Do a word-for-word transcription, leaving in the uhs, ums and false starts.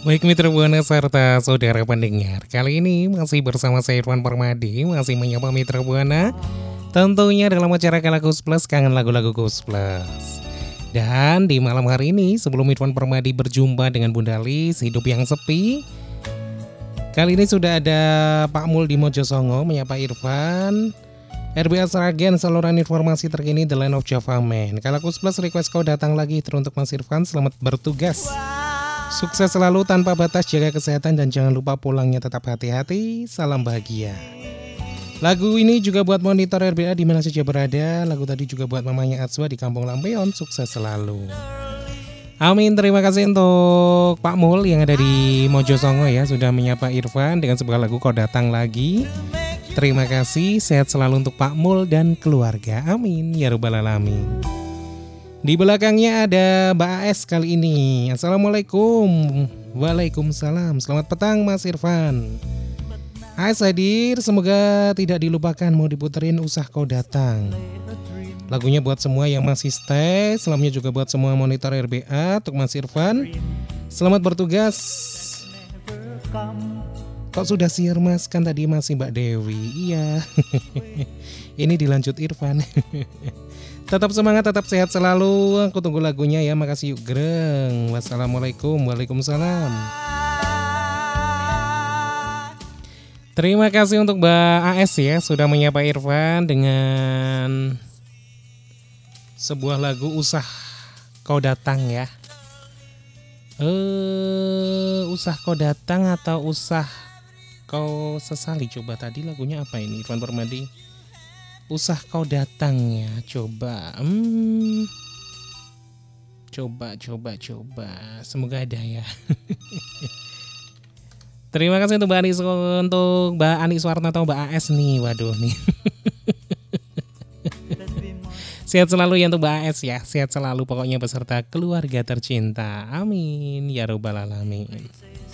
Baik mitra Buana serta saudara pendengar, kali ini masih bersama saya Irfan Permadi, masih menyapa mitra Buana tentunya dalam acara Kalakus Plus, kangen lagu-lagu Kus Plus. Dan di malam hari ini sebelum Irfan Permadi berjumpa dengan Bunda Lis, hidup yang sepi, kali ini sudah ada Pak Mul di Mojosongo menyapa Irfan. R B A Sragen, saluran informasi terkini The Land of Java Man. Kalakus Plus request kau datang lagi teruntuk Mas Irfan, selamat bertugas. Sukses selalu tanpa batas, jaga kesehatan dan jangan lupa pulangnya tetap hati-hati. Salam bahagia. Lagu ini juga buat monitor R B A di mana saja berada. Lagu tadi juga buat mamanya Atswa di Kampung Lampion. Sukses selalu. Amin. Terima kasih untuk Pak Mul yang ada di Mojosongo ya, sudah menyapa Irfan dengan sebuah lagu Kau Datang Lagi. Terima kasih. Sehat selalu untuk Pak Mul dan keluarga. Amin ya rabbal alamin. Di belakangnya ada Mbak A S kali ini. Assalamualaikum. Waalaikumsalam. Selamat petang Mas Irfan. A S hadir, semoga tidak dilupakan mau diputerin Usah Kau Datang. Lagunya buat semua yang masih stay, salamnya juga buat semua monitor R B A untuk Mas Irfan. Selamat bertugas. Kok sudah siar Mas? Kan tadi masih Mbak Dewi. Iya. Ini dilanjut Irfan. Tetap semangat, tetap sehat selalu. Aku tunggu lagunya ya. Makasih yuk Greng. Wassalamualaikum. Waalaikumsalam. Terima kasih untuk Mbak A S ya, sudah menyapa Irfan dengan sebuah lagu Usah Kau Datang ya. Eh, Usah Kau Datang atau Usah Kau Sesali. Coba tadi lagunya apa ini Irfan Permadi? Usah Kau Datang ya, coba. Hmm. Coba, coba, coba. Semoga ada ya. Terima kasih untuk Mbak Ani, untuk Mbak Ani Suwarna atau Mbak A S nih. Waduh nih. Sehat selalu ya untuk Mbak A S ya. Sehat selalu pokoknya beserta keluarga tercinta. Amin ya rabbal alamin.